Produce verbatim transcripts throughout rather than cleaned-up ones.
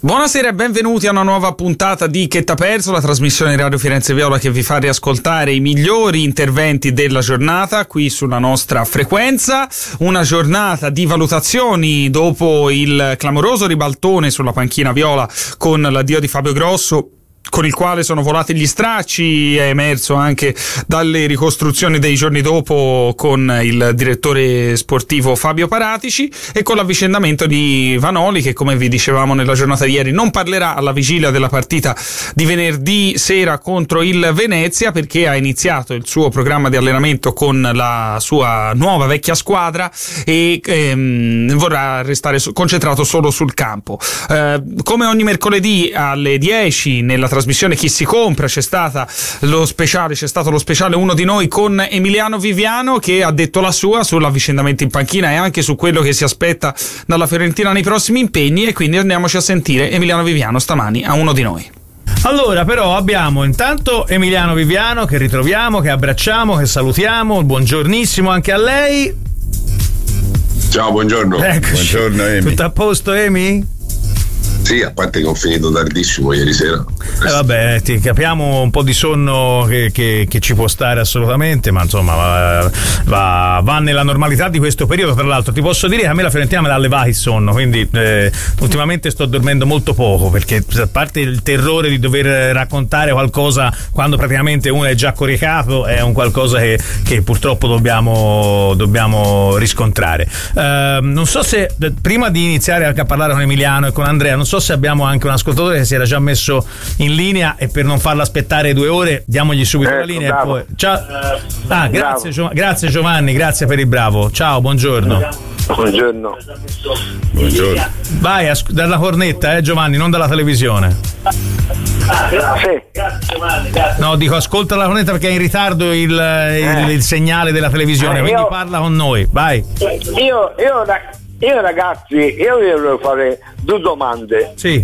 Buonasera e benvenuti a una nuova puntata di Che t'ha perso, la trasmissione di Radio Firenze Viola che vi fa riascoltare i migliori interventi della giornata qui sulla nostra frequenza. Una giornata di valutazioni dopo il clamoroso ribaltone sulla panchina viola con l'addio di Fabio Grosso, con il quale sono volati gli stracci, è emerso anche dalle ricostruzioni dei giorni dopo con il direttore sportivo Fabio Paratici, e con l'avvicendamento di Vanoli, che come vi dicevamo nella giornata di ieri non parlerà alla vigilia della partita di venerdì sera contro il Venezia, perché ha iniziato il suo programma di allenamento con la sua nuova vecchia squadra e ehm, vorrà restare concentrato solo sul campo. Eh, come ogni mercoledì alle dieci nella trasmissione Chi si compra c'è stata lo speciale, c'è stato lo speciale Uno di noi con Emiliano Viviano, che ha detto la sua sull'avvicendamento in panchina e anche su quello che si aspetta dalla Fiorentina nei prossimi impegni, e quindi andiamoci a sentire Emiliano Viviano stamani a Uno di noi. Allora, però abbiamo intanto Emiliano Viviano che ritroviamo, che abbracciamo, che salutiamo. Buongiornissimo anche a lei. Ciao, buongiorno. Eccoci. Buongiorno Emi. Tutto a posto, Emi? Sì, a parte che ho finito tardissimo ieri sera. Eh vabbè, ti capiamo, un po' di sonno che, che, che ci può stare assolutamente, ma insomma va, va, va nella normalità di questo periodo. Tra l'altro ti posso dire che a me la Fiorentina me l'ha levato il sonno, quindi eh, ultimamente sto dormendo molto poco, perché a parte il terrore di dover raccontare qualcosa quando praticamente uno è già coricato, è un qualcosa che, che purtroppo dobbiamo, dobbiamo riscontrare. Uh, non so se prima di iniziare a parlare con Emiliano e con Andrea, non so se abbiamo anche un ascoltatore che si era già messo in linea, e per non farlo aspettare due ore diamogli subito ecco, la linea e poi... Ciao. Ah, grazie, Gio... grazie Giovanni, grazie per il bravo. Ciao, buongiorno. Buongiorno. Buongiorno. Vai as... dalla cornetta, eh Giovanni, non dalla televisione. Sì. No, dico ascolta la cornetta perché è in ritardo il, il, eh. il segnale della televisione, eh, quindi io... parla con noi. Vai. Io io Io ragazzi, io vi volevo fare due domande. Sì.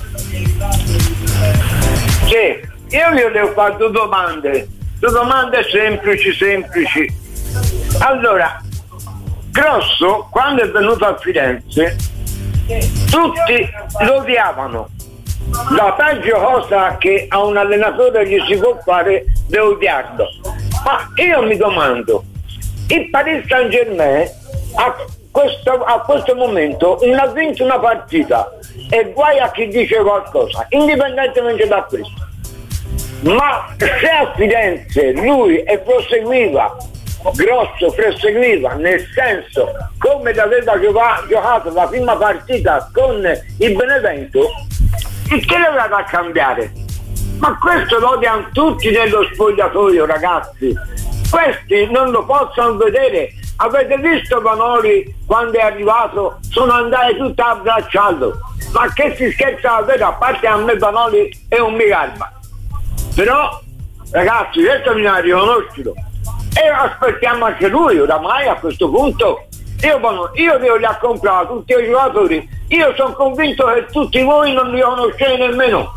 Sì, io vi volevo fare due domande. Due domande semplici, semplici. Allora, Grosso, quando è venuto a Firenze, tutti lo odiavano. La peggio cosa che a un allenatore gli si può fare è odiarlo. Ma io mi domando, il Paris Saint-Germain ha Questo, a questo momento non ha vinto una partita, e guai a chi dice qualcosa, indipendentemente da questo. Ma se a Firenze lui e proseguiva, Grosso proseguiva, nel senso come aveva giocato la prima partita con il Benevento, il che le aveva da cambiare? Ma questo lo odiano tutti nello spogliatoio, ragazzi. Questi non lo possono vedere. Avete visto Vanoli quando è arrivato? Sono andati tutti a abbracciarlo. Ma che si scherza davvero? A parte a me Vanoli è un migarba. Però, ragazzi, questo bisogna riconoscerlo. E aspettiamo anche lui, oramai a questo punto. Io, io li ho comprato tutti i giocatori. Io sono convinto che tutti voi non li conoscete nemmeno.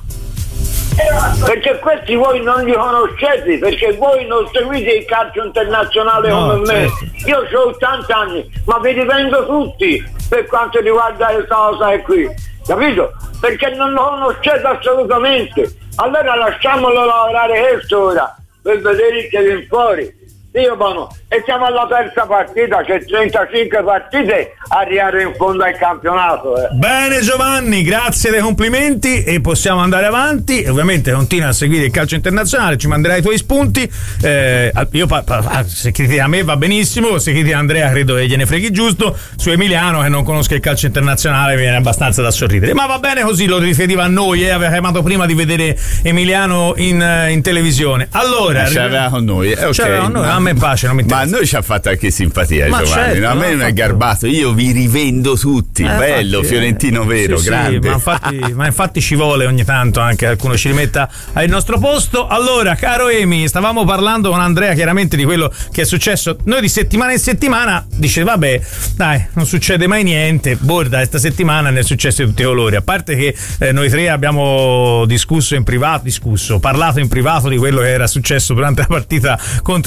Perché questi voi non li conoscete, perché voi non seguite il calcio internazionale no, come certo. me. Io ho ottanta anni, ma vi riprendo tutti per quanto riguarda questa cosa qui, capito? Perché non lo conoscete assolutamente. Allora lasciamolo lavorare questo ora per vedere che viene fuori. Dio buono. E siamo alla terza partita, c'è trentacinque partite, arrivare in fondo al campionato. Eh. Bene Giovanni, grazie dei complimenti, e possiamo andare avanti. Ovviamente continua a seguire il calcio internazionale, ci manderai i tuoi spunti. Eh, io pa- pa- se critichi a me va benissimo, se critichi Andrea credo che gliene freghi giusto. Su Emiliano, che non conosca il calcio internazionale, viene abbastanza da sorridere. Ma va bene così, lo riferiva a noi, eh? Aveva chiamato prima di vedere Emiliano in, in televisione. Allora, ce l'aveva con noi, eh, okay. Ce l'aveva con noi, a me pace, non mi interessa. Ma a noi ci ha fatto anche simpatia, ma Giovanni. Certo, a me non è garbato, io vi rivendo tutti. Eh, bello, infatti, fiorentino vero, sì, grande. Sì, ma, infatti, ma infatti ci vuole ogni tanto anche qualcuno ci rimetta al nostro posto. Allora, caro Emi, stavamo parlando con Andrea chiaramente di quello che è successo. Noi di settimana in settimana dice vabbè, dai, non succede mai niente. Borda, questa settimana ne è successo di tutti i colori. A parte che eh, noi tre abbiamo discusso in privato, discusso, parlato in privato di quello che era successo durante la partita contro il Torino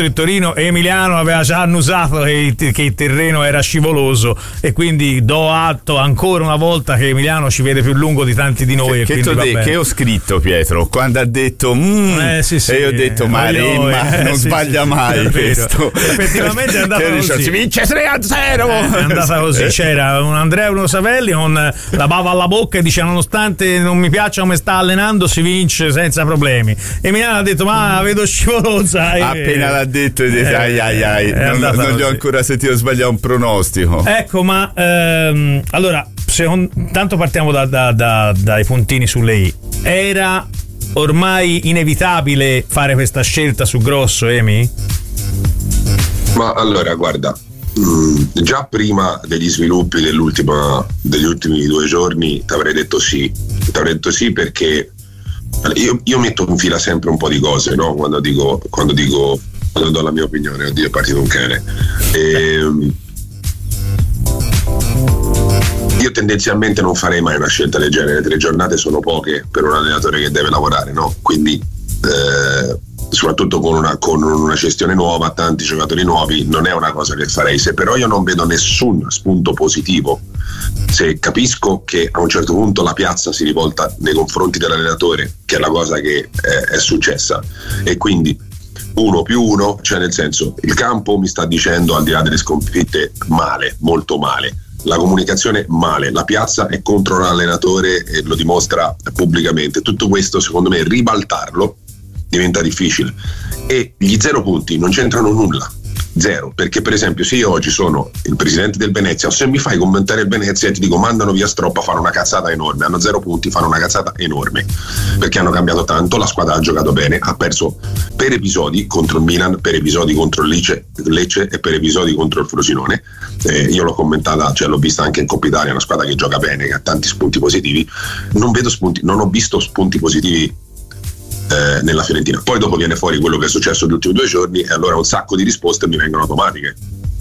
Torino e Emiliano aveva già annusato che, che il terreno era scivoloso, e quindi do atto ancora una volta che Emiliano ci vede più lungo di tanti di noi. Che, e che, de- che ho scritto, Pietro, quando ha detto mm, eh, sì, sì, e io ho detto ma Remma eh, non sì, sbaglia sì, mai questo. Effettivamente è andata così, si vince tre a zero, è andata così. C'era un Andrea Uno Savelli con la bava alla bocca e dice nonostante non mi piaccia come sta allenando si vince senza problemi. Emiliano ha detto ma vedo scivolosa, appena l'ha detto eh, ai ai ai non, non gli ho ancora sentito sbagliare un pronostico. Ecco, ma ehm, allora secondo, tanto partiamo da, da, da, dai puntini sulle i. Era ormai inevitabile fare questa scelta su Grosso, Emi? Ma allora guarda, mh, già prima degli sviluppi dell'ultima degli ultimi due giorni ti avrei detto sì ti avrei detto sì perché io, io metto in fila sempre un po' di cose, no? Quando dico quando dico quando do la mia opinione, oddio è partito un cane. E, io tendenzialmente non farei mai una scelta del genere, tre giornate sono poche per un allenatore che deve lavorare, no? Quindi eh, soprattutto con una, con una gestione nuova, tanti giocatori nuovi, non è una cosa che farei. Se però io non vedo nessun spunto positivo, se capisco che a un certo punto la piazza si rivolta nei confronti dell'allenatore, che è la cosa che è, è successa, e quindi uno più uno, cioè nel senso il campo mi sta dicendo, al di là delle sconfitte, male, molto male, la comunicazione male, la piazza è contro l'allenatore e lo dimostra pubblicamente. Tutto questo secondo me ribaltarlo diventa difficile, e gli zero punti non c'entrano nulla, zero, perché per esempio se io oggi sono il presidente del Venezia o se mi fai commentare il Venezia e ti dico mandano via Stroppa, fanno una cazzata enorme, hanno zero punti, fanno una cazzata enorme perché hanno cambiato tanto, la squadra ha giocato bene, ha perso per episodi contro il Milan, per episodi contro il Lecce, Lecce e per episodi contro il Frosinone. Eh, io l'ho commentata, cioè l'ho vista anche in Coppa Italia, una squadra che gioca bene, che ha tanti spunti positivi. Non vedo spunti, non ho visto spunti positivi eh, nella Fiorentina. Poi dopo viene fuori quello che è successo negli ultimi due giorni e allora un sacco di risposte mi vengono automatiche.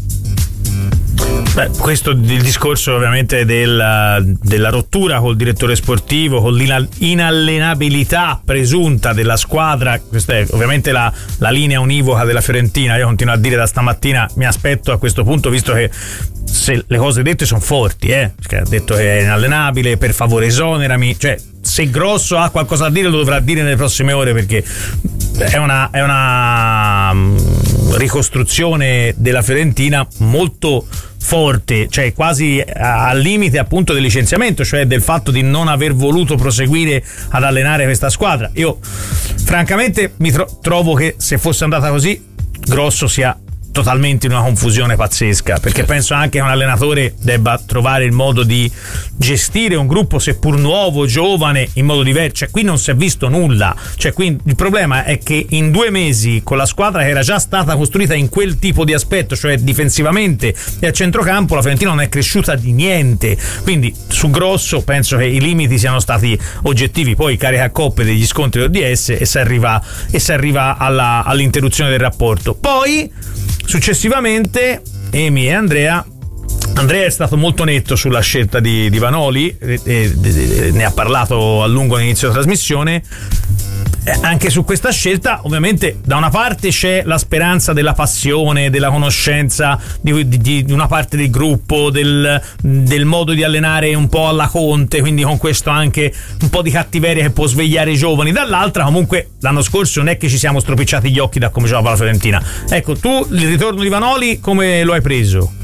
Beh, questo il discorso ovviamente della, della rottura col direttore sportivo, con l'inallenabilità presunta della squadra. Questa è ovviamente la, la linea univoca della Fiorentina. Io continuo a dire da stamattina, mi aspetto a questo punto, visto che se le cose dette sono forti, eh? Cioè, ha detto che è inallenabile, per favore esonerami, cioè se Grosso ha qualcosa da dire lo dovrà dire nelle prossime ore, perché è una, è una ricostruzione della Fiorentina molto forte, cioè quasi al limite appunto del licenziamento, cioè del fatto di non aver voluto proseguire ad allenare questa squadra. Io francamente mi tro- trovo che se fosse andata così Grosso sia totalmente in una confusione pazzesca, perché penso anche che un allenatore debba trovare il modo di gestire un gruppo seppur nuovo, giovane, in modo diverso. Cioè qui non si è visto nulla, cioè qui il problema è che in due mesi con la squadra che era già stata costruita in quel tipo di aspetto, cioè difensivamente e a centrocampo, la Fiorentina non è cresciuta di niente. Quindi su Grosso penso che i limiti siano stati oggettivi, poi carica a coppe degli scontri O D S e si arriva, e si arriva alla, all'interruzione del rapporto. Poi successivamente Emi e Andrea Andrea è stato molto netto sulla scelta di, di Vanoli, e, e, e, ne ha parlato a lungo all'inizio della trasmissione. Eh, anche su questa scelta ovviamente da una parte c'è la speranza della passione, della conoscenza di, di, di una parte del gruppo, del, del modo di allenare un po' alla Conte, quindi con questo anche un po' di cattiveria che può svegliare i giovani. Dall'altra comunque l'anno scorso non è che ci siamo stropicciati gli occhi da come giocava la Fiorentina. Ecco, tu il ritorno di Vanoli come lo hai preso?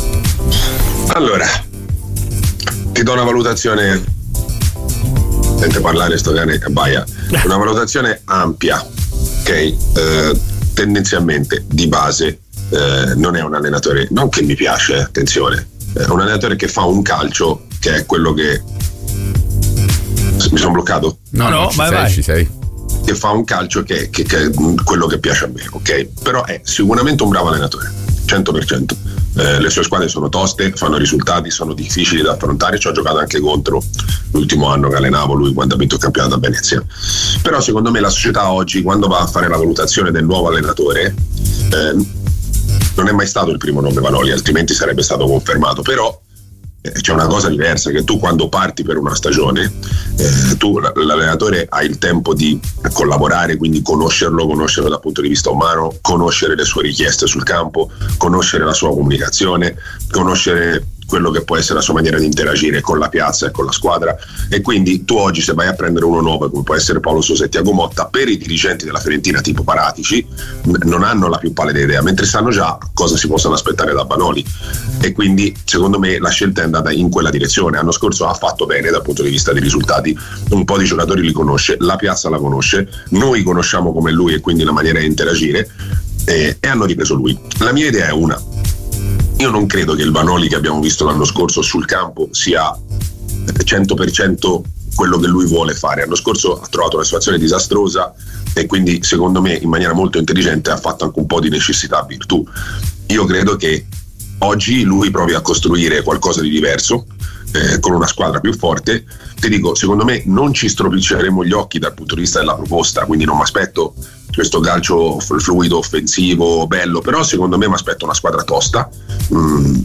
Allora, ti do una valutazione, sente parlare sto cane abbaia, una valutazione ampia, ok? Eh, tendenzialmente di base eh, non è un allenatore, non che mi piace, attenzione, è un allenatore che fa un calcio che è quello che mi sono bloccato? No, no, no ci vai, sei, vai. Ci sei. Che fa un calcio che, che, che è quello che piace a me, ok? Però è sicuramente un bravo allenatore, cento per cento. Eh, le sue squadre sono toste, fanno risultati, sono difficili da affrontare. Ci ho giocato anche contro l'ultimo anno che allenavo lui quando ha vinto il campionato a Venezia. Però secondo me la società oggi, quando va a fare la valutazione del nuovo allenatore, eh, non è mai stato il primo nome Vanoli, altrimenti sarebbe stato confermato. Però c'è una cosa diversa, che tu quando parti per una stagione eh, tu l'allenatore ha il tempo di collaborare, quindi conoscerlo, conoscerlo dal punto di vista umano, conoscere le sue richieste sul campo, conoscere la sua comunicazione, conoscere quello che può essere la sua maniera di interagire con la piazza e con la squadra. E quindi tu oggi, se vai a prendere uno nuovo come può essere Paolo Sousa e Thiago Motta, per i dirigenti della Fiorentina tipo Paratici non hanno la più pallida idea, mentre sanno già cosa si possono aspettare da Vanoli, e quindi secondo me la scelta è andata in quella direzione. L'anno scorso ha fatto bene dal punto di vista dei risultati, un po' di giocatori li conosce, la piazza la conosce, noi conosciamo come lui e quindi la maniera di interagire, e, e hanno ripreso lui. La mia idea è una: io non credo che il Vanoli che abbiamo visto l'anno scorso sul campo sia cento per cento quello che lui vuole fare. L'anno scorso ha trovato una situazione disastrosa e quindi secondo me in maniera molto intelligente ha fatto anche un po' di necessità virtù. Io credo che oggi lui provi a costruire qualcosa di diverso, eh, con una squadra più forte. Ti dico, secondo me non ci stropicceremo gli occhi dal punto di vista della proposta, quindi non mi aspetto questo calcio fluido, offensivo, bello, però secondo me mi aspetto una squadra tosta. Mm,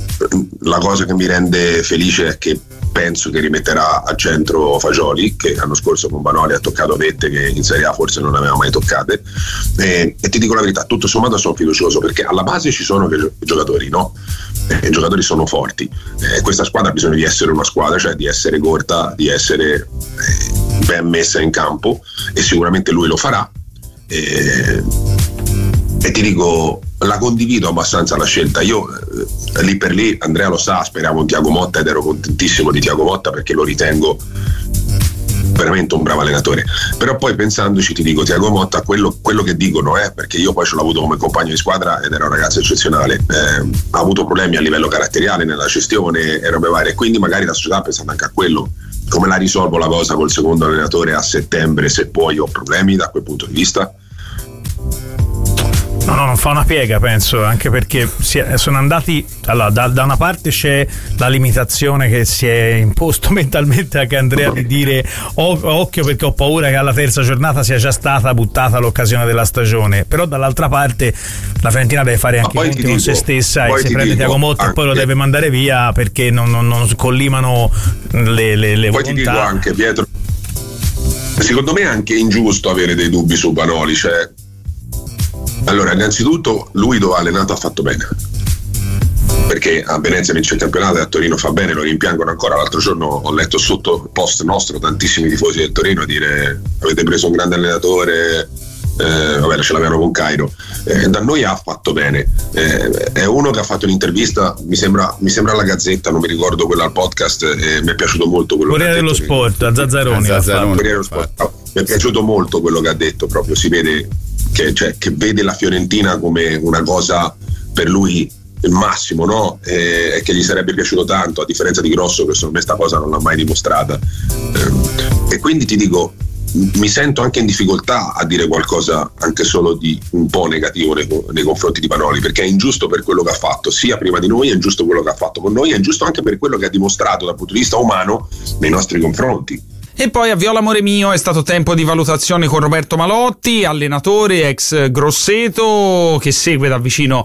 la cosa che mi rende felice è che penso che rimetterà a centro Fagioli, che l'anno scorso con Vanoli ha toccato vette che in Serie A forse non aveva mai toccate, e, e ti dico la verità, tutto sommato sono fiducioso, perché alla base ci sono i giocatori, no? Eh, I giocatori sono forti, eh, questa squadra ha bisogno di essere una squadra, cioè di essere corta, di essere eh, ben messa in campo, e sicuramente lui lo farà. E, e ti dico, la condivido abbastanza la scelta. Io eh, lì per lì, Andrea lo sa, speravo in Thiago Motta ed ero contentissimo di Thiago Motta perché lo ritengo veramente un bravo allenatore. Però poi pensandoci ti dico, Thiago Motta, quello, quello che dicono, eh, perché io poi ce l'ho avuto come compagno di squadra ed era un ragazzo eccezionale, eh, ha avuto problemi a livello caratteriale nella gestione e robe varie, quindi magari la società ha pensato anche a quello. Come la risolvo la cosa col secondo allenatore a settembre, se poi ho problemi da quel punto di vista? No, no, non fa una piega, penso, anche perché si è, sono andati. Allora, da, da una parte c'è la limitazione che si è imposto mentalmente anche Andrea di dire oh, occhio perché ho paura che alla terza giornata sia già stata buttata l'occasione della stagione, però dall'altra parte la Fiorentina deve fare anche i conti con se stessa, e se prende Thiago Motta poi lo deve mandare via perché non, non, non collimano le, le, le poi volontà. Ti dico anche, Pietro, secondo me è anche ingiusto avere dei dubbi su Vanoli, cioè. Allora, innanzitutto lui dove ha allenato ha fatto bene, perché a Venezia vince il campionato e a Torino fa bene, lo rimpiangono ancora. L'altro giorno ho letto sotto post nostro tantissimi tifosi del Torino dire avete preso un grande allenatore, eh, vabbè, ce l'avevano con Cairo, eh, da noi ha fatto bene, eh, è uno che ha fatto un'intervista, mi sembra, mi sembra alla Gazzetta, non mi ricordo quella al podcast, e mi è piaciuto molto quello Corriere dello Sport, a Zazzaroni, a Zazzaroni. Corriere dello Sport. Mi è piaciuto molto quello che ha detto, proprio si vede Che, cioè, che vede la Fiorentina come una cosa per lui il massimo, no? E, e che gli sarebbe piaciuto tanto, a differenza di Grosso che secondo me sta cosa non l'ha mai dimostrata, eh, e quindi ti dico, mi sento anche in difficoltà a dire qualcosa anche solo di un po' negativo nei, nei confronti di Vanoli, perché è ingiusto per quello che ha fatto sia prima di noi, è ingiusto quello che ha fatto con noi, è ingiusto anche per quello che ha dimostrato dal punto di vista umano nei nostri confronti. E poi a Viola Amore Mio è stato tempo di valutazioni con Roberto Malotti, allenatore ex Grosseto, che segue da vicino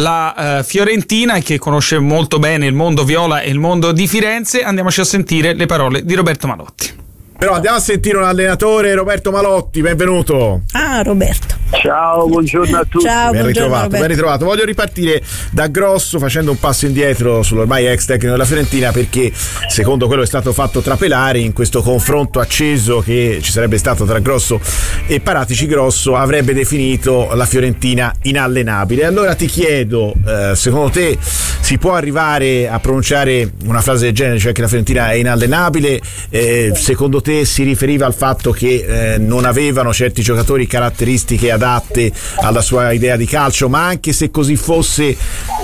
la uh, Fiorentina e che conosce molto bene il mondo viola e il mondo di Firenze. Andiamoci a sentire le parole di Roberto Malotti. Però andiamo a sentire un allenatore, Roberto Malotti, benvenuto. Ah, Roberto. Ciao, buongiorno a tutti. Ciao, ben ritrovato, Roberto. ben ritrovato. Voglio ripartire da Grosso facendo un passo indietro sull'ormai ex tecnico della Fiorentina, perché secondo quello che è stato fatto tra Pelari in questo confronto acceso che ci sarebbe stato tra Grosso e Paratici, Grosso avrebbe definito la Fiorentina inallenabile. Allora ti chiedo, eh, secondo te si può arrivare a pronunciare una frase del genere, cioè che la Fiorentina è inallenabile? Eh, secondo te si riferiva al fatto che eh, non avevano certi giocatori caratteristiche adatte alla sua idea di calcio, ma anche se così fosse,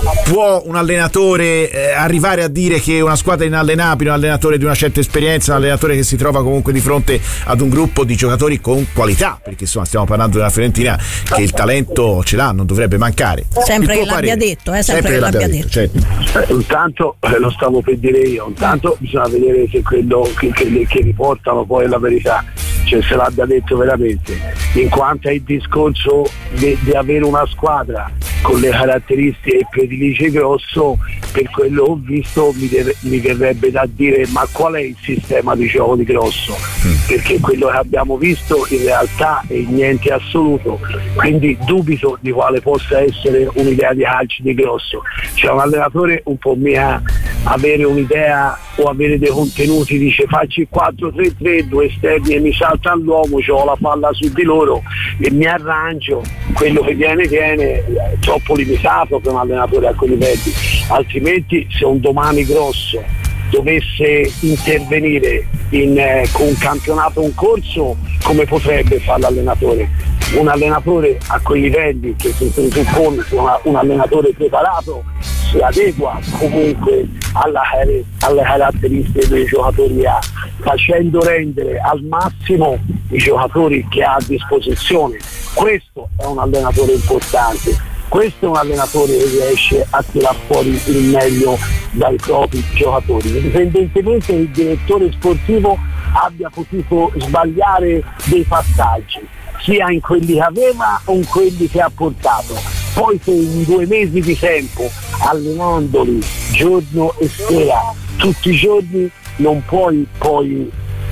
può un allenatore eh, arrivare a dire che una squadra è inallenabile, un allenatore di una certa esperienza, un allenatore che si trova comunque di fronte ad un gruppo di giocatori con qualità, perché insomma stiamo parlando della Fiorentina che il talento ce l'ha, non dovrebbe mancare. Sempre che l'abbia detto, eh, sempre, sempre che l'abbia, l'abbia detto, detto. Certo. Eh, intanto eh, lo stavo per dire io, intanto bisogna vedere se quello che, che, che riportano poi è la verità, cioè se l'abbia detto veramente, in quanto ai discorso di, di avere una squadra con le caratteristiche predilige Grosso, per quello che ho visto mi, de- mi verrebbe da dire ma qual è il sistema di gioco di Grosso? Mm. Perché quello che abbiamo visto in realtà è niente assoluto, quindi dubito di quale possa essere un'idea di calcio di Grosso. C'è un allenatore un po' mia avere un'idea o avere dei contenuti, dice facci quattro tre tre, due esterni e mi salta all'uomo, ho la palla su di loro e mi arrangio, quello che viene viene, è troppo limitato per un allenatore a quei livelli. Altrimenti se un domani Grosso dovesse intervenire in, eh, con un campionato, un corso, come potrebbe fare l'allenatore? Un allenatore a quei livelli, che si presuppone sia un allenatore preparato, si adegua comunque alla, alle caratteristiche dei giocatori ha, facendo rendere al massimo i giocatori che ha a disposizione. Questo è un allenatore importante, questo è un allenatore che riesce a tirar fuori il meglio dai propri giocatori, indipendentemente che il direttore sportivo abbia potuto sbagliare dei passaggi, sia in quelli che aveva o in quelli che ha portato. Poi se in due mesi di tempo, allenandoli giorno e sera tutti i giorni, non puoi poi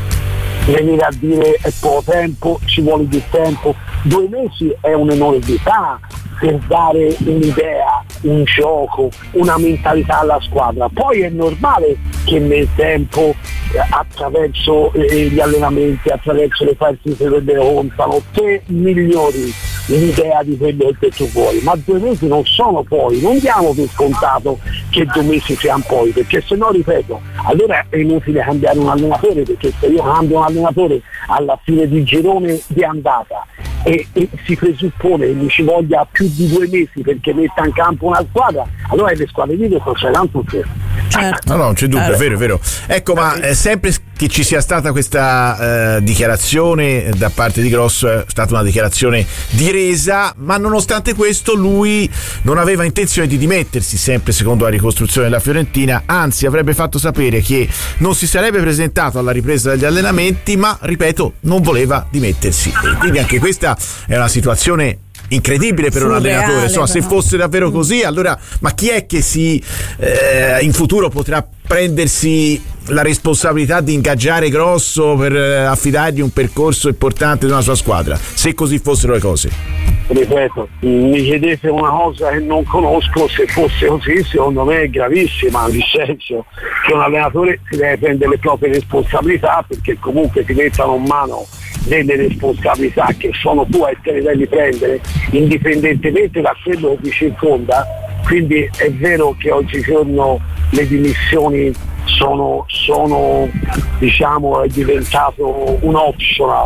venire a dire è poco tempo, ci vuole più tempo. Due mesi è un'enormità per dare un'idea, un gioco, una mentalità alla squadra. Poi è normale che nel tempo, eh, attraverso eh, gli allenamenti, attraverso le partite che le contano, te migliori l'idea di quello che tu vuoi, ma due mesi non sono poi, non diamo per scontato che due mesi siano poi, perché se no, ripeto, allora è inutile cambiare un allenatore, perché se io cambio un allenatore alla fine di girone di andata e, e si presuppone che mi ci voglia più di due mesi perché metta in campo una squadra, allora le squadre di questo saranno tutte. Certo. No, no, non c'è dubbio, allora. è vero, è vero. Ecco, ma eh, sempre che ci sia stata questa eh, dichiarazione da parte di Grosso, è stata una dichiarazione di resa, ma nonostante questo lui non aveva intenzione di dimettersi, sempre secondo la ricostruzione della Fiorentina, anzi avrebbe fatto sapere che non si sarebbe presentato alla ripresa degli allenamenti, ma ripeto, non voleva dimettersi. E quindi anche questa è una situazione incredibile per Surreale, un allenatore. Insomma, se fosse davvero così, allora ma chi è che si eh, in futuro potrà prendersi la responsabilità di ingaggiare Grosso per eh, affidargli un percorso importante di una sua squadra, se così fossero le cose? Ripeto, mi chiedete una cosa che non conosco, se fosse così secondo me è gravissima, nel senso che un allenatore si deve prendere le proprie responsabilità, perché comunque ti mettono in mano delle responsabilità che sono tue e te le devi prendere indipendentemente da quello che ti circonda. Quindi è vero che oggigiorno le dimissioni sono, sono diciamo, è diventato un optional,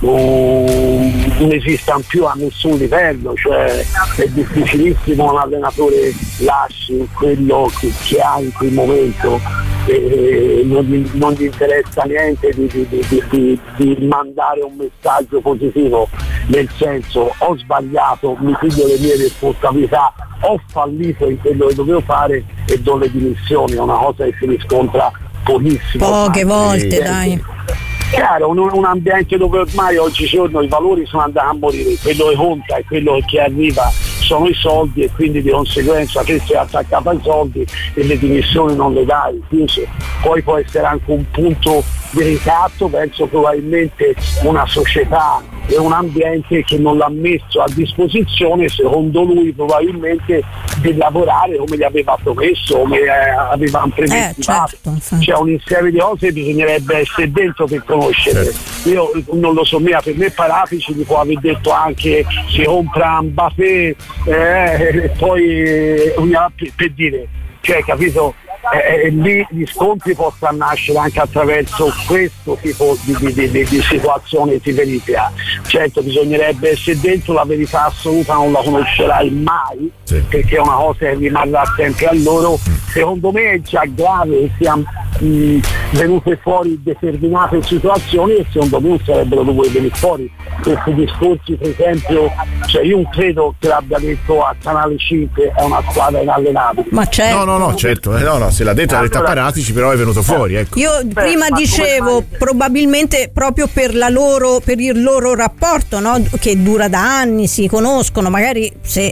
non esistono più a nessun livello, cioè è difficilissimo un allenatore lasci quello che, che ha in quel momento, e non, gli, non gli interessa niente di, di, di, di, di mandare un messaggio positivo, nel senso ho sbagliato, mi piglio le mie responsabilità, ho fallito in quello che dovevo fare e do le dimissioni. È una cosa che si riscontra pochissimo, poche volte, dai. Chiaro, un, un ambiente dove ormai oggigiorno i valori sono andati a morire, quello che conta e quello che arriva sono i soldi, e quindi di conseguenza che sei attaccato ai soldi e le dimissioni non le dai. Quindi, poi può essere anche un punto di ricatto verso probabilmente una società e un ambiente che non l'ha messo a disposizione, secondo lui probabilmente, di lavorare come gli aveva promesso, come eh, avevamo premeditato. Eh, certo, c'è un insieme di cose che bisognerebbe essere dentro per conoscere. Certo. Io non lo so, mia, per me Paratici gli può aver detto anche si compra Mbappé, eh, e poi eh, per, per dire, cioè, capito? E eh, lì gli scontri possono nascere anche attraverso questo tipo di, di, di, di situazione di verifica. Certo, bisognerebbe essere dentro, la verità assoluta non la conoscerai mai, sì, perché è una cosa che rimarrà sempre a loro. Secondo me è già grave che siano mh, venute fuori determinate situazioni, e secondo me sarebbero dovute venire fuori questi discorsi. Per esempio, cioè io non credo che l'abbia detto a Canale cinque è una squadra inallenabile. Ma certo. No, no, no, certo, eh, no, no, se l'ha detto, allora, l'ha detto a Paratici, però è venuto fuori, ecco. Io Beh, prima dicevo probabilmente proprio per la loro, per il loro rapporto, no? Che dura da anni, si conoscono, magari se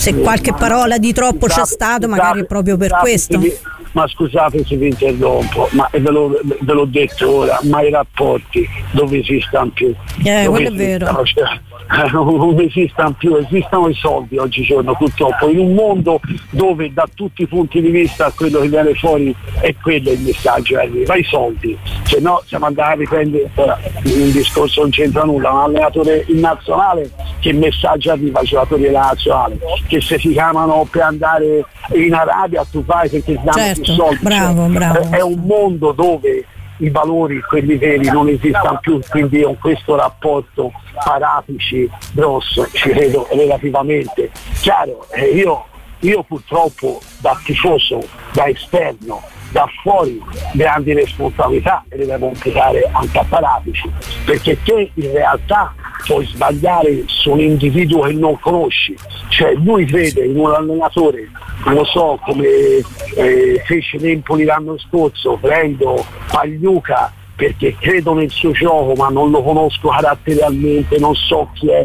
se qualche parola di troppo c'è stato, magari proprio per questo. Ma scusate se vi interrompo, ma ve, lo, ve l'ho detto ora, ma i rapporti dove esistono più? Eh, quello è vero. Cioè, non esistono più, esistono i soldi oggigiorno purtroppo, in un mondo dove da tutti i punti di vista quello che viene fuori è quello il messaggio, arriva i soldi, se no siamo andati a riprendere, ora un discorso non c'entra nulla, un allenatore in nazionale che messaggio arriva ai giocatori della nazionale, che se si chiamano per andare in Arabia tu vai perché danno certo, più soldi, bravo, cioè, bravo. è un mondo dove i valori, quelli veri, non esistono più, quindi con questo rapporto Paratici grosso ci credo relativamente chiaro. eh, io, io purtroppo da tifoso, da esterno, da fuori grandi responsabilità e le devo imputare anche a Paratici, perché te in realtà puoi sbagliare su un individuo che non conosci, cioè lui vede in un allenatore, non lo so, come eh, fece l'Empoli l'anno scorso, prendo Pagliuca perché credo nel suo gioco ma non lo conosco caratterialmente, non so chi è,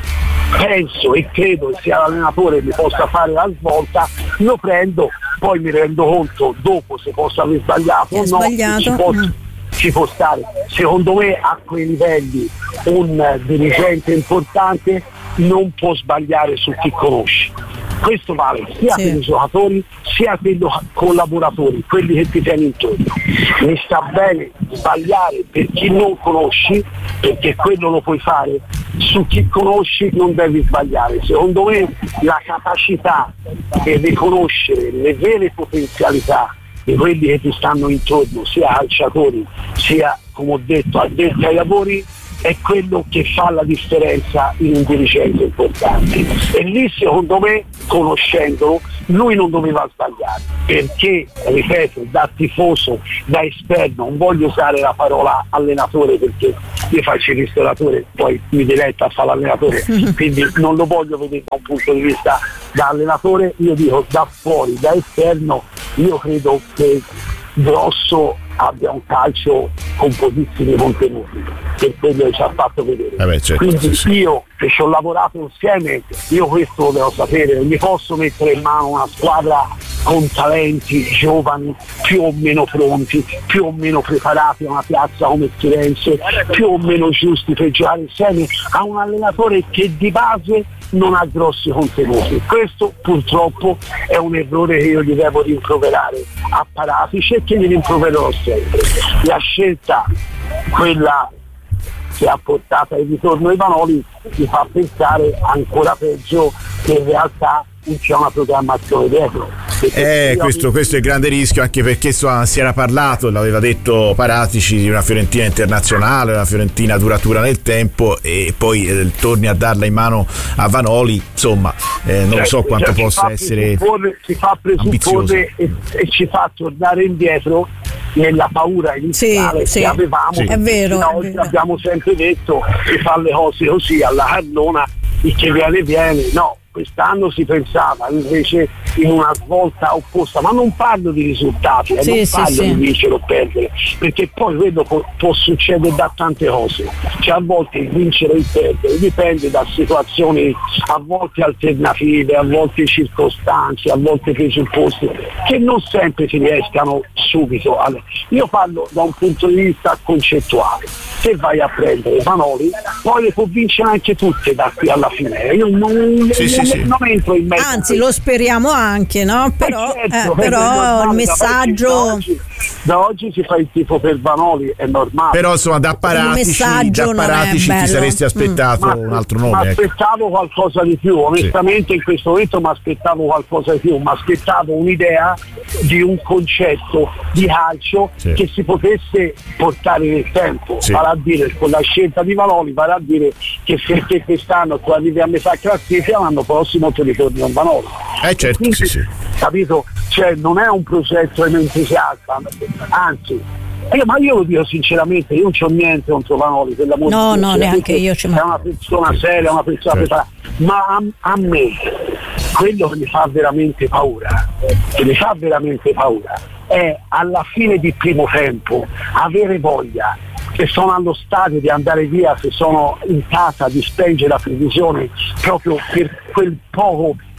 penso e credo che sia l'allenatore che possa fare la svolta, lo prendo, poi mi rendo conto dopo se possa aver sbagliato o no, sbagliato. Ci, può, ci può stare. Secondo me a quei livelli un dirigente importante non può sbagliare su chi conosci. Questo vale sia sì. per i giocatori sia per i collaboratori, quelli che ti tieni intorno. Mi sta bene sbagliare per chi non conosci, perché quello lo puoi fare, su chi conosci non devi sbagliare. Secondo me la capacità di riconoscere le vere potenzialità di quelli che ti stanno intorno, sia calciatori sia, come ho detto, addetti ai lavori, è quello che fa la differenza in un dirigente importante. E lì secondo me, conoscendolo, lui non doveva sbagliare, perché, ripeto, da tifoso, da esterno, non voglio usare la parola allenatore perché io faccio il ristoratore, poi mi diletta a fare l'allenatore, quindi non lo voglio vedere da un punto di vista da allenatore, io dico da fuori, da esterno. Io credo che Grosso abbia un calcio con pochissimi contenuti, per quello che ci ha fatto vedere. Eh beh, certo, quindi sì, sì. io che ci ho lavorato insieme, io questo lo devo sapere, non mi posso mettere in mano una squadra con talenti giovani più o meno pronti, più o meno preparati a una piazza come Firenze, più o meno giusti per giocare insieme a un allenatore che di base non ha grossi contenuti. Questo purtroppo è un errore che io gli devo rimproverare a Paratici e che gli rimproverò sempre. La scelta, quella che ha portato al ritorno ai Vanoli, mi fa pensare ancora peggio che in realtà non c'è una programmazione dietro. Eh, questo, questo è il grande rischio, anche perché so, si era parlato, l'aveva detto Paratici, di una Fiorentina internazionale, una Fiorentina duratura nel tempo, e poi eh, torni a darla in mano a Vanoli, insomma, eh, non certo, so quanto cioè, possa essere si fa presupporre e, e ci fa tornare indietro nella paura iniziale sì, che sì. avevamo. Sì. È vero, fino è oggi vero. Abbiamo sempre detto si fa le cose così alla Cardona, il che viene viene, no. Quest'anno si pensava invece in una svolta opposta, ma non parlo di risultati, eh, sì, non sì, parlo sì. di vincere o perdere, perché poi quello può, può succedere da tante cose, cioè a volte vincere o perdere dipende da situazioni a volte alternative, a volte circostanze, a volte presupposti che non sempre si riescano subito. Io parlo da un punto di vista concettuale, se vai a prendere Vanoli poi le può vincere anche tutte da qui alla fine, io non, sì, sì, non, sì. non entro in mezzo. Anzi, lo speriamo anche, no? Però, eh certo, eh, però il messaggio da oggi, da oggi si fa il tifo per Vanoli, è normale. Però insomma da Paratici, da Paratici ti saresti aspettato mm. un altro nome. Ma ecco. aspettavo qualcosa di più, onestamente sì. In questo momento mi aspettavo qualcosa di più, mi aspettavo un'idea di un concetto di calcio sì. che si potesse portare nel tempo, sì. vale a dire con la scelta di Vanoli, vale a dire che se te quest'anno tu arrivi a metà classifica, l'anno prossimo ti ritorni a Vanoli. Eh certo, quindi, sì, sì. Capito? Cioè non è un progetto che mi entusiasma, anzi, io, ma io lo dico sinceramente, io non c'ho niente contro Vanoli, per l'amore no, di Dio, no, cioè, neanche io ci è una persona seria, una persona certo. preparata, ma a, a me quello che mi fa veramente paura, che mi fa veramente paura è alla fine di primo tempo avere voglia, se sono allo stadio, di andare via, se sono in casa, di spengere la televisione proprio per quel poco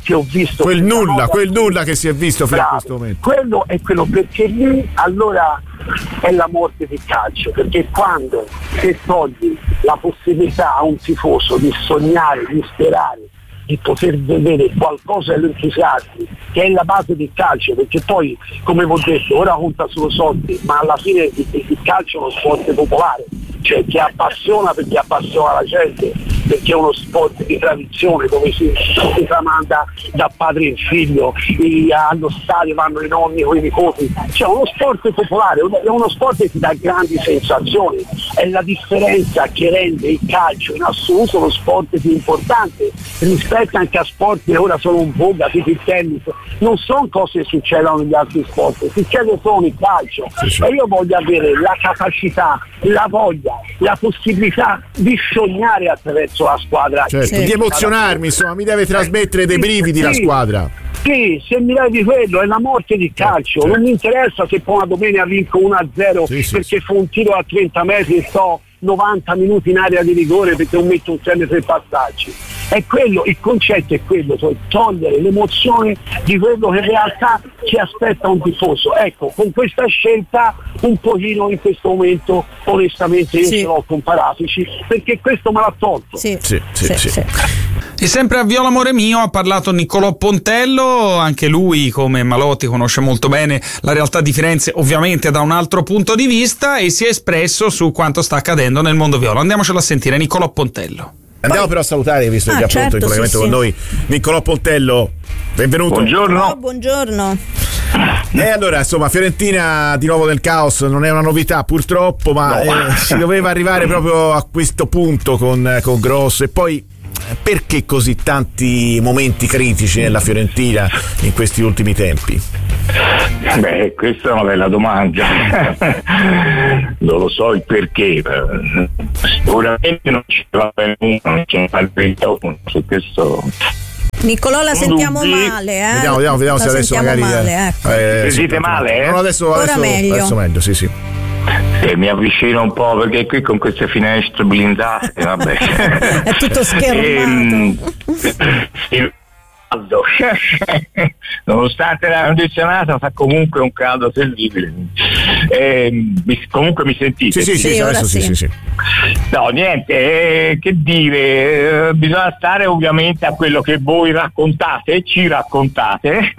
che ho visto quel nulla, nota, quel nulla che si è visto fino bravo, a questo momento. Quello è quello, perché lì allora è la morte del calcio, perché quando se togli la possibilità a un tifoso di sognare, di sperare, di poter vedere qualcosa dell'entusiasmo, che è la base del calcio, perché poi, come vi ho detto, ora conta solo soldi, ma alla fine il, il calcio è uno sport popolare, cioè che appassiona perché appassiona la gente, perché è uno sport di tradizione dove si, si tramanda da padre in figlio, e allo stadio vanno i nonni con i nipoti, cioè uno sport popolare, è uno sport che ti dà grandi sensazioni, è la differenza che rende il calcio in assoluto lo sport più importante rispetto anche a sport che ora sono un voga, tipo il tennis. Non sono cose che succedono negli altri sport, succede solo nel calcio, sì, sì. E io voglio avere la capacità, la voglia, la possibilità di sognare attraverso la squadra, certo, sì. Di emozionarmi, insomma, mi deve trasmettere dei brividi, sì, la squadra. Sì, se mi dai di quello è la morte di calcio, certo. Non mi interessa se poi una domenica vinco uno a zero, sì, perché sì, fa un tiro a trenta metri e sto novanta minuti in area di rigore perché non metto un sempre tre passaggi. È quello, il concetto è quello, cioè togliere l'emozione di quello che in realtà ci aspetta un tifoso. Ecco, con questa scelta un pochino in questo momento onestamente io sì, ce l'ho con Paratici, perché questo me l'ha tolto. Sì, sì, sì, sì, sì. Sì. E sempre a Viola Amore Mio ha parlato Niccolò Pontello, anche lui come Malotti conosce molto bene la realtà di Firenze, ovviamente da un altro punto di vista, e si è espresso su quanto sta accadendo nel mondo viola. Andiamocelo a sentire, Niccolò Pontello. Andiamo però a salutare, visto che ah, è già certo, pronto in collegamento sì, con sì, noi Niccolò Pontello, benvenuto. Buongiorno. Oh, buongiorno. E allora, insomma, Fiorentina di nuovo nel caos, non è una novità purtroppo, ma no, eh, si doveva arrivare proprio a questo punto con, con Grosso. E poi perché così tanti momenti critici nella Fiorentina in questi ultimi tempi? Beh, questa è una bella domanda. Non lo so il perché. Sicuramente non ci va bene uno, non ce ne va uno su questo. Niccolò, la sentiamo male, eh? Vediamo, vediamo, vediamo se adesso magari male, ecco. eh, Sentite male, eh? No, adesso, Ora adesso, meglio. adesso meglio, sì, sì. Eh, mi avvicino un po' perché qui con queste finestre blindate, vabbè. È tutto schermato. E, caldo. Nonostante l'aria condizionata fa comunque un caldo terribile. Eh, comunque mi sentite? Sì, sì, sì, sì, adesso sì, sì, sì. No, niente, eh, che dire, eh, bisogna stare ovviamente a quello che voi raccontate e ci raccontate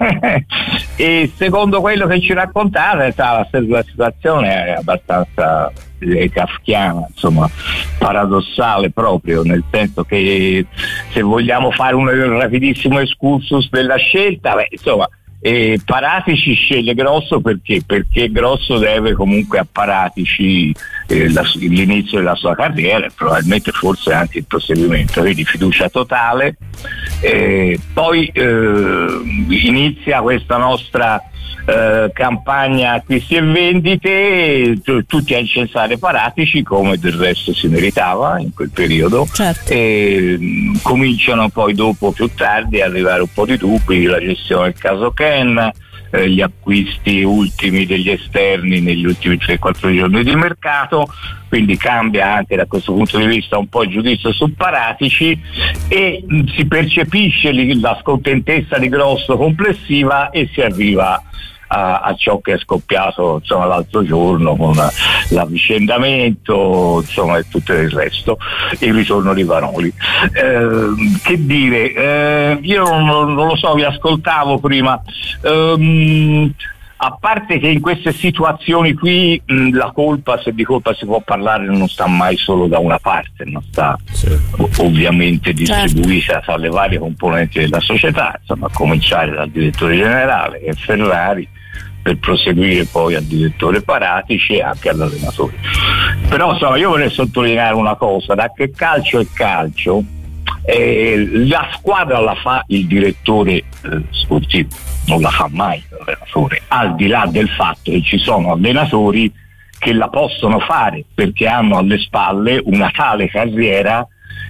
e secondo quello che ci raccontate la, la situazione è abbastanza kafkiana, insomma, paradossale proprio, nel senso che se vogliamo fare un rapidissimo excursus della scelta, beh, insomma, e Paratici sceglie Grosso perché? Perché Grosso deve comunque a Paratici eh, la, l'inizio della sua carriera e probabilmente forse anche il proseguimento, quindi fiducia totale. Eh, poi eh, inizia questa nostra eh, campagna acquisti e vendite, t- tutti a incensare Paratici come del resto si meritava in quel periodo, certo. E mh, cominciano poi dopo più tardi a arrivare un po' di dubbi, la gestione del caso Ken, eh, gli acquisti ultimi degli esterni negli ultimi tre quattro giorni di mercato, quindi cambia anche da questo punto di vista un po' il giudizio su Paratici e mh, si percepisce li, la scontentezza di Grosso complessiva e si arriva A, a ciò che è scoppiato insomma l'altro giorno con la, l'avvicendamento insomma e tutto il resto, il ritorno di Vanoli. Eh, che dire, eh, io non, non lo so, vi ascoltavo prima, ehm, a parte che in queste situazioni qui mh, la colpa, se di colpa si può parlare, non sta mai solo da una parte, non sta sì. ovviamente distribuita certo. tra le varie componenti della società, insomma, a cominciare dal direttore generale che è Ferrari, per proseguire poi al direttore Paratici e anche all'allenatore. Però insomma io vorrei sottolineare una cosa, da che calcio è calcio, eh, la squadra la fa il direttore eh, sportivo, non la fa mai l'allenatore, al di là del fatto che ci sono allenatori che la possono fare perché hanno alle spalle una tale carriera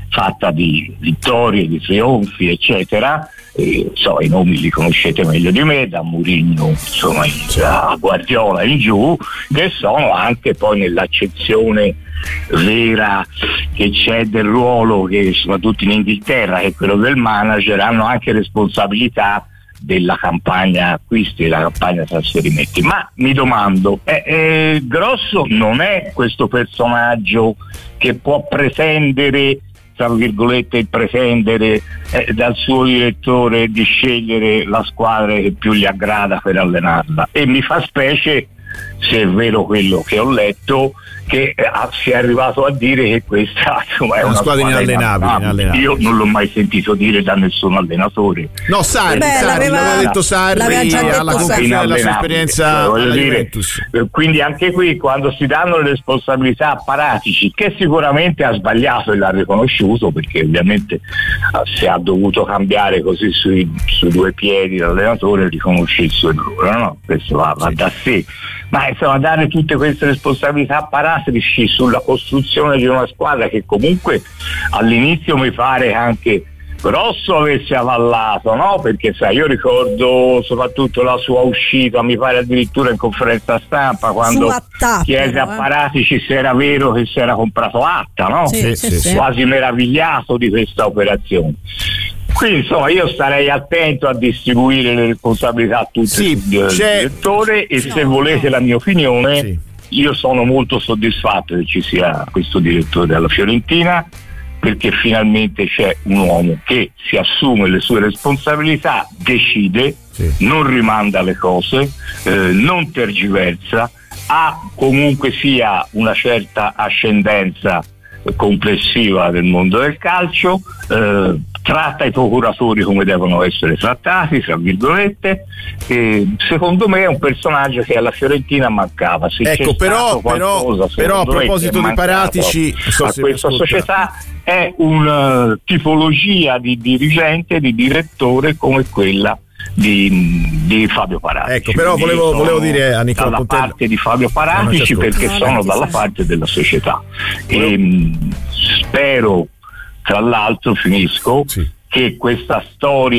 fatta di vittorie, di trionfi, eccetera. E, so, i nomi li conoscete meglio di me, da Mourinho insomma a Guardiola in giù, che sono anche poi nell'accezione vera che c'è del ruolo, che soprattutto in Inghilterra, che è quello del manager, hanno anche responsabilità della campagna acquisti, della campagna trasferimenti. Ma mi domando, eh, eh, Grosso non è questo personaggio che può pretendere, tra virgolette, il pretendere eh, dal suo direttore di scegliere la squadra che più gli aggrada per allenarla? E mi fa specie, se è vero quello che ho letto, che eh, si è arrivato a dire che questa insomma, è una, una squadra, squadra inallenabile, inallenabile. Io non l'ho mai sentito dire da nessun allenatore. No, Sarri, Beh, Sarri l'aveva, l'aveva detto Sarri alla conferenza della sua esperienza alla Juventus. Quindi anche qui, quando si danno le responsabilità a Paratici, che sicuramente ha sbagliato e l'ha riconosciuto, perché ovviamente se ha dovuto cambiare così sui, sui due piedi l'allenatore, riconosce il suo errore, no? Questo va, va da sé. Ma insomma, dare tutte queste responsabilità a Paratici sulla costruzione di una squadra che comunque all'inizio mi pare anche Grosso avesse avallato, no? Perché sai, io ricordo soprattutto la sua uscita, mi pare addirittura in conferenza stampa, quando Atta, chiese però, a Paratici se era vero che si era comprato Atta, no? Sì, sì, sì. Quasi meravigliato di questa operazione. Quindi insomma io starei attento a distribuire le responsabilità a tutti sì, il direttore e no, se volete no. la mia opinione, sì. io sono molto soddisfatto che ci sia questo direttore alla Fiorentina, perché finalmente c'è un uomo che si assume le sue responsabilità, decide, sì. non rimanda le cose, eh, non tergiversa, ha comunque sia una certa ascendenza complessiva del mondo del calcio, eh, tratta i procuratori come devono essere trattati, tra virgolette, e secondo me è un personaggio che alla Fiorentina mancava. Se ecco, però, però, però a proposito di Paratici, so a questa società è una tipologia di dirigente, di direttore come quella di, di Fabio Paratici. Ecco, però volevo, volevo dire a Nicola dalla Pontello, parte di Fabio Paratici, perché no, sono dalla sì. parte della società. Volevo... E spero, tra l'altro, finisco, sì. che questa storia